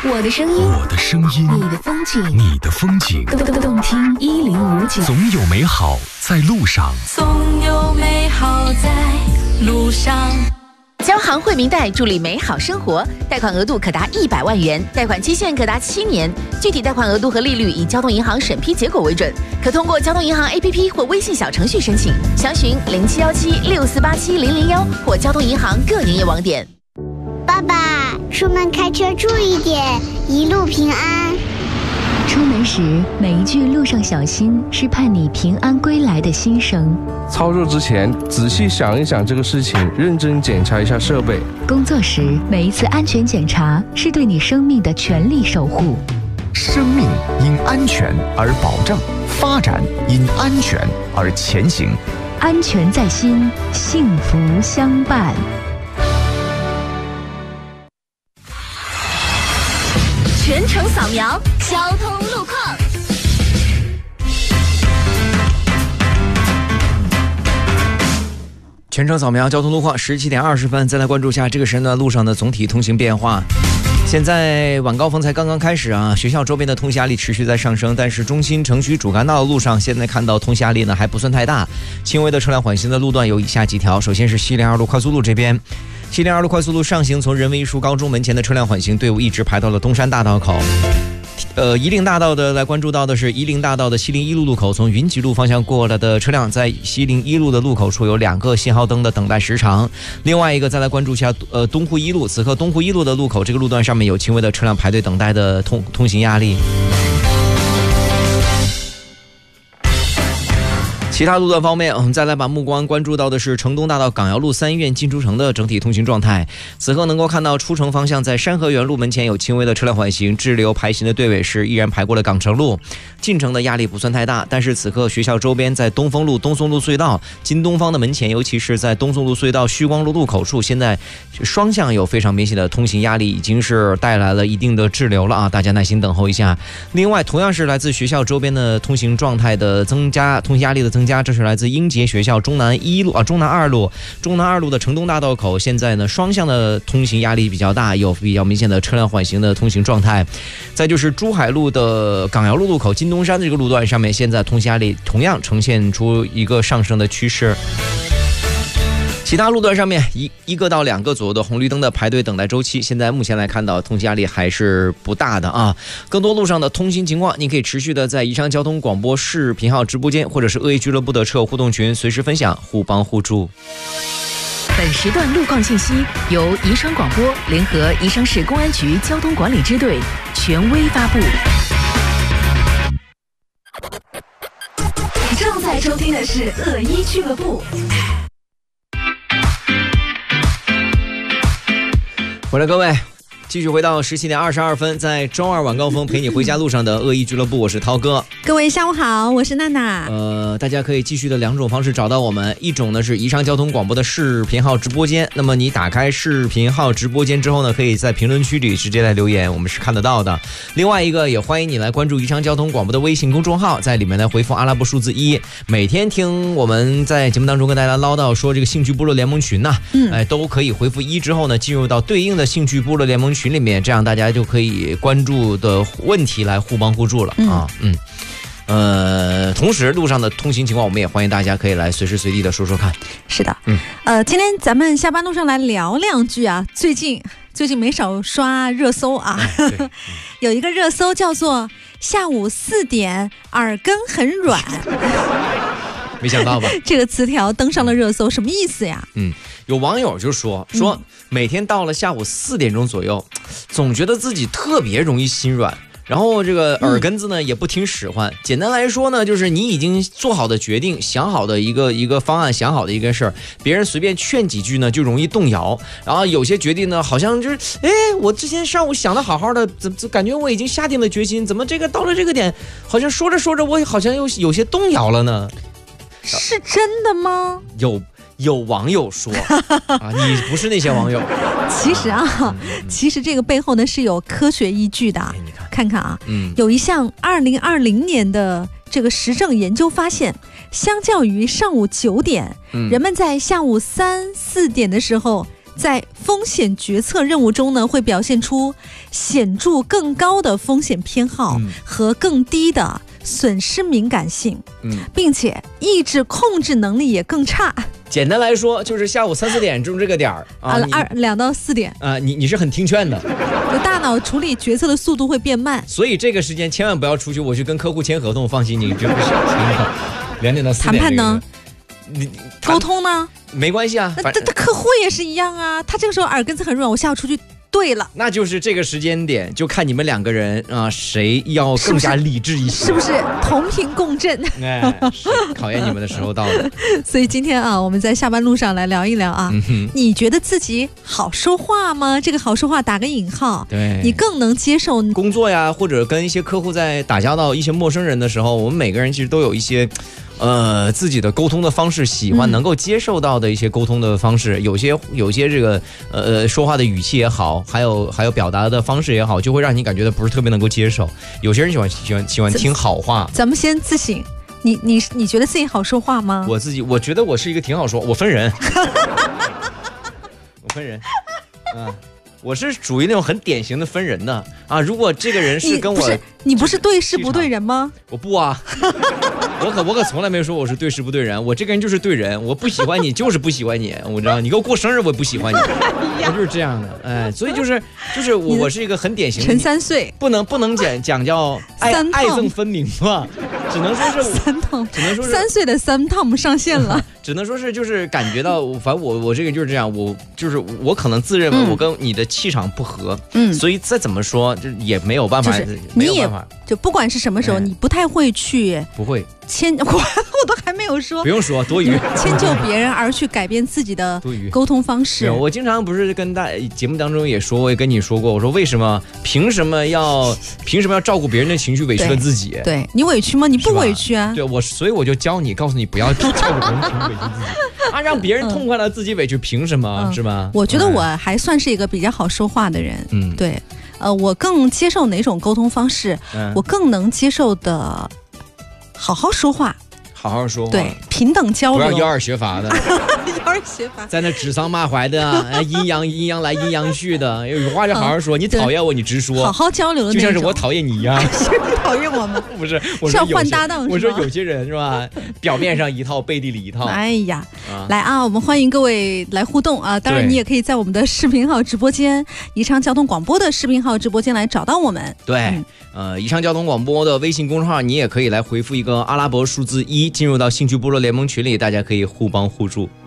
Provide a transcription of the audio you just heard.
我的声音， 我的声音， 你的风景， 你的风景， 动听1059。 总有美好在路上， 总有美好在路上。 交行惠民贷助力美好生活，贷款额度可达100万元，贷款期限可达7年，具体贷款额度和利率以交通银行审批结果为准，可通过交通银行 APP 或微信小程序申请，详询071764870001或交通银行各营业网点。 爸爸，出门开车注意点，一路平安。 出门时每一句路上小心是盼你平安归来的心声。 操作之前仔细想一想这个事情，认真检查一下设备。 工作时每一次安全检查是对你生命的全力守护。 生命因安全而保障，发展因安全而前行。 安全在心，幸福相伴。 全程扫描交通路况。 全程扫描交通路况，17点20分，再来关注一下这个时段路上的总体通行变化。现在晚高峰才刚刚开始啊，学校周边的通行压力持续在上升，但是中心城区主干道的路上现在看到通行压力呢还不算太大，轻微的车辆缓行的路段有以下几条。首先是西陵2路快速路这边，西陵2路快速路上行从人文艺术高中门前的车辆缓行队伍一直排到了东山大道口。夷陵大道的来关注到的是夷陵大道的西陵1路路口，从云集路方向过来的车辆在西陵1路的路口处有2个信号灯的等待时长。另外一个再来关注一下东湖1路，此刻东湖1路的路口这个路段上面有轻微的车辆排队等待的通行压力。其他路段方面，我们再来把目光关注到的是城东大道港窑路3医院进出城的整体通行状态。此刻能够看到出城方向在山河园路门前有轻微的车辆缓行，滞留排行的队尾是依然排过了港城路，进城的压力不算太大。但是此刻学校周边在东风路、东松路隧道、金东方的门前，尤其是在东松路隧道旭光路路口处，现在双向有非常明显的通行压力，已经是带来了一定的滞留了啊，大家耐心等候一下。另外同样是来自学校周边的通行状态的增加，通行压力的增加，这是来自英杰学校中南2路的城东大道口，现在呢双向的通行压力比较大，有比较明显的车辆缓行的通行状态。再就是珠海路的港窑路路口金东山的这个路段上面，现在通行压力同样呈现出一个上升的趋势。其他路段上面一个到2个左右的红绿灯的排队等待周期，现在目前来看到通行压力还是不大的啊。更多路上的通行情况，你可以持续的在宜昌交通广播视频号直播间或者是恶意俱乐部的车友互动群随时分享，互帮互助。 本时段路况信息由宜昌广播联合宜昌市公安局交通管理支队权威发布。 正在收听的是恶意俱乐部。 欢迎各位继续回到17点22分，在周二晚高峰陪你回家路上的恶意俱乐部，我是涛哥。 各位下午好，我是娜娜。 大家可以继续的2种方式找到我们，一种呢是宜昌交通广播的视频号直播间，那么你打开视频号直播间之后呢，可以在评论区里直接来留言，我们是看得到的。另外一个也欢迎你来关注宜昌交通广播的微信公众号，在里面来回复阿拉伯数字1，每天听我们在节目当中跟大家唠叨说这个兴趣部落联盟群呐，都可以回复1之后呢，进入到对应的兴趣部落联盟群里面，这样大家就可以关注的问题来互帮互助了啊。同时路上的通行情况，我们也欢迎大家可以来随时随地的说说看。 是的，今天咱们下班路上来聊2句啊。最近没少刷热搜啊，有一个热搜叫做下午4点耳根很软， 没想到吧？ 这个词条登上了热搜，什么意思呀？ 有网友就说每天到了下午4点钟左右，总觉得自己特别容易心软，然后这个耳根子呢也不听使唤。简单来说呢，就是你已经做好的决定，想好的一个方案，想好的一个事儿，别人随便劝几句呢就容易动摇。然后有些决定呢，好像就是我之前上午想的好好的，怎感觉我已经下定了决心，怎么这个到了这个点，好像说着说着我好像又有些动摇了呢？ 是真的吗？ 有网友说啊，你不是那些网友。 其实这个背后呢是有科学依据的。看看啊，有一项2020年的这个实证研究发现，相较于上午9点，人们在下午3、4点的时候在风险决策任务中呢，会表现出显著更高的风险偏好和更低的损失敏感性，并且意志控制能力也更差。 简单来说，就是下午3、4点钟这个点儿啊 ，2到4点啊，你是很听劝的， 就大脑处理决策的速度会变慢， 所以这个时间千万不要出去，我去跟客户签合同，放心，你这不是2点到4点。 谈判呢？你沟通呢？ 没关系啊， 那客户也是一样啊，他这个时候耳根子很软，我下午出去。对了， 那就是这个时间点，就看你们2个人啊，谁要更加理智一些， 是不是同频共振？ 是考验你们的时候到了。 所以今天啊，我们在下班路上来聊一聊啊，你觉得自己好说话吗？这个好说话打个引号， 对， 你更能接受工作呀，或者跟一些客户在打交道一些陌生人的时候，我们每个人其实都有一些。自己的沟通的方式，喜欢能够接受到的一些沟通的方式，有些这个说话的语气也好，还有表达的方式也好，就会让你感觉到不是特别能够接受。有些人喜欢听好话。 咱们先自省，你觉得自己好说话吗？ 我觉得我是一个挺好说，我分人，我分人，我是属于那种很典型的分人的啊。如果这个人是跟我， 你不是对事不对人吗？ 我不啊。我可从来没说我是对事不对人，我这个人就是对人，我不喜欢你就是不喜欢你，我知道你给我过生日我也不喜欢你，我就是这样的，哎，所以就是我是一个很典型的陈3岁， 不能讲叫爱憎分明吧，只能说是 3趟， 只能说是 3岁的3趟上线了， 只能说是就是感觉到，反正我这个就是这样，我可能自认为我跟你的气场不合，所以再怎么说就也没有办法，没有办法， 就不管是什么时候，你不太会去， 不会。 我都还没有说， 不用说多余， 迁就别人而去改变自己的沟通方式。 我经常不是跟节目当中也说，我也跟你说过，我说为什么凭什么要照顾别人的情绪，委屈了自己？ 对你委屈吗？你不委屈啊？ 对所以我就教你，告诉你不要照顾别人情绪，委屈自己啊，让别人痛快了，自己委屈，凭什么？是吧？ 我觉得我还算是一个比较好说话的人，对，我更接受哪种沟通方式？我更能接受的。好好说话， 好好说话， 对，平等交流， 不要1、2学阀的 ，1、2学阀， 在那指桑骂槐的，阴阳来阴阳去的，有话就好好说，你讨厌我你直说， 好好交流的那种， 就像是我讨厌你一样， 谁讨厌我们？ 不是， 是要换搭档。 我说有些人是吧，表面上一套，背地里一套。 哎呀，来啊，我们欢迎各位来互动啊！当然，你也可以在我们的视频号直播间，宜昌交通广播的视频号直播间来找到我们。 对。宜昌交通广播的微信公众号，你也可以来回复一个阿拉伯数字1，进入到兴趣部落联盟群里，大家可以互帮互助。